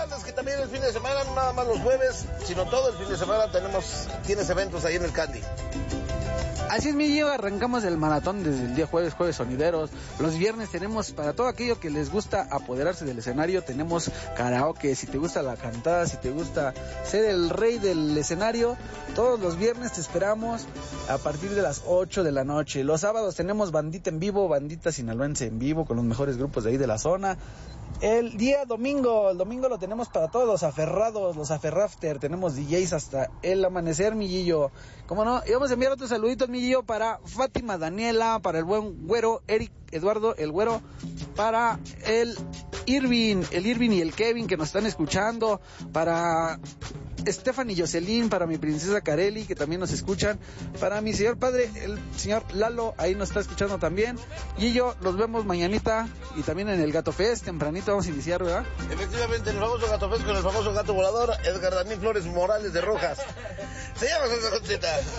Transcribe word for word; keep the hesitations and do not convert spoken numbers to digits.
recordarles que también el fin de semana, no nada más los jueves, sino todo el fin de semana tenemos, tienes eventos ahí en el Candy. Así es, mi Gio, arrancamos el maratón desde el día jueves, jueves sonideros. Los viernes tenemos, para todo aquello que les gusta apoderarse del escenario, tenemos karaoke. Si te gusta la cantada, si te gusta ser el rey del escenario, todos los viernes te esperamos a partir de las ocho de la noche. Los sábados tenemos bandita en vivo, bandita sinaloense en vivo, con los mejores grupos de ahí de la zona. El día domingo, el domingo lo tenemos para todos los aferrados, los aferrafter, tenemos D Js hasta el amanecer, mi Gillo. ¿Cómo no? Y vamos a enviar otros saluditos, mi Gillo, para Fátima Daniela, para el buen güero, Eric Eduardo, el güero, para el Irving, el Irving y el Kevin que nos están escuchando, para Stephanie Jocelyn, para mi princesa Carelli, que también nos escuchan, para mi señor padre, el señor Lalo, ahí nos está escuchando también, y yo, los vemos mañanita, y también en el Gato Fest, tempranito vamos a iniciar, ¿verdad? Efectivamente, en el famoso Gato Fest con el famoso gato volador, Edgar Daniel Flores Morales de Rojas. Se llama esa cosita.